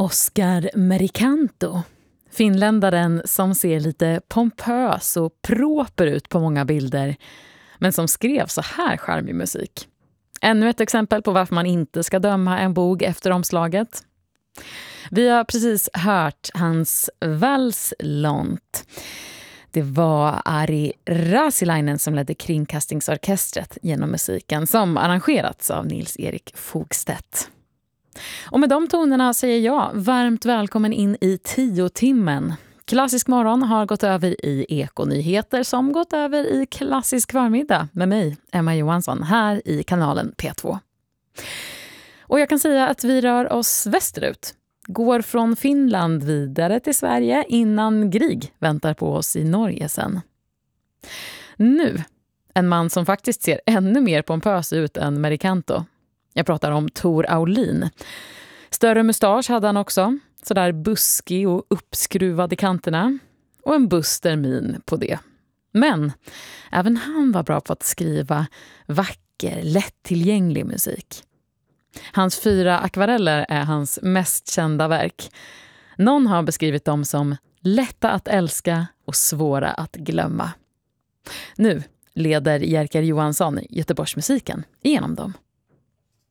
Oscar Merikanto, finländaren som ser lite pompös och proper ut på många bilder, men som skrev så här charmig musik. Ännu ett exempel på varför man inte ska döma en bok efter omslaget. Vi har precis hört hans Vals Lont. Det var Ari Rasilainen som ledde Kringkastingsorkestret genom musiken som arrangerats av Nils-Erik Fogstedt. Och med de tonerna säger jag varmt välkommen in i 10-timmen. Klassisk morgon har gått över i Ekonyheter som gått över i klassisk förmiddag med mig, Emma Johansson, här i kanalen P2. Och jag kan säga att vi rör oss västerut. Går från Finland vidare till Sverige innan Grieg väntar på oss i Norge sen. Nu, en man som faktiskt ser ännu mer pompös ut än Merikanto. Jag pratar om Tor Aulin. Större mustasch hade han också, sådär buskig och uppskruvad i kanterna. Och en buster min på det. Men även han var bra på att skriva vacker, lättillgänglig musik. Hans 4 akvareller är hans mest kända verk. Någon har beskrivit dem som lätta att älska och svåra att glömma. Nu leder Jerker Johansson Göteborgsmusiken igenom dem.